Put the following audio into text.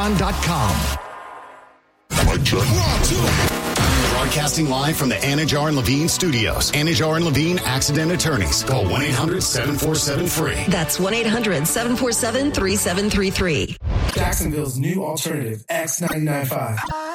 Broadcasting live from the Anajar and Levine studios. Anajar and Levine Accident Attorneys. Call 1-800-747-FREE. That's 1-800-747-3733. Jacksonville's new alternative, X 99.5.